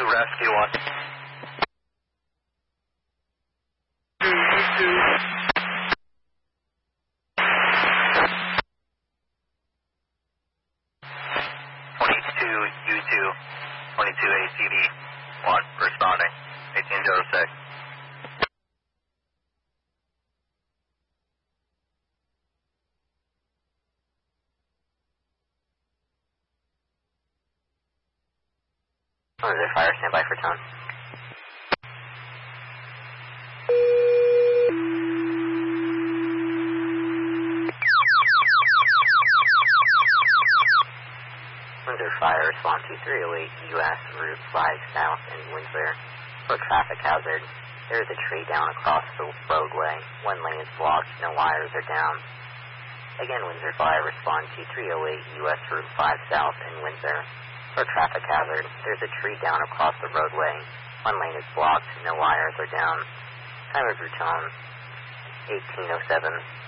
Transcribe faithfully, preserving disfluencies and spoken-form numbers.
rescue one. twenty-two U two, twenty-two A C D one, responding, eighteen oh six. Oh, is there fire? Stand by for tone. Windsor Fire, respond to three oh eight U S Route five South in Windsor for traffic hazard. There is a tree down across the roadway. One lane is blocked, no wires are down. Again, Windsor Fire, respond to three oh eight U S Route five South in Windsor for traffic hazard. There's a tree down across the roadway. One lane is blocked, no wires are down. Time of your tone, eighteen oh seven.